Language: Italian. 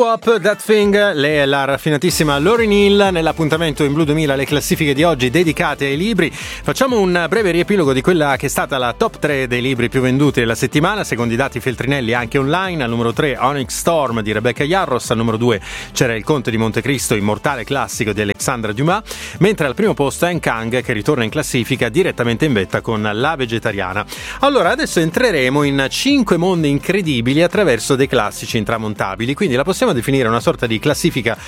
Up That Thing, lei è la raffinatissima Lauryn Hill. Nell'appuntamento in Blu 2000 le classifiche di oggi dedicate ai libri. Facciamo un breve riepilogo di quella che è stata la top 3 dei libri più venduti della settimana, secondo i dati Feltrinelli anche online. Al numero 3 Onyx Storm di Rebecca Yarros, al numero 2 c'era Il Conte di Montecristo, immortale classico di Alexandre Dumas, mentre al primo posto è Kang, che ritorna in classifica direttamente in vetta con La Vegetariana. Allora, adesso entreremo in 5 mondi incredibili attraverso dei classici intramontabili, quindi la possiamo definire una sorta di classifica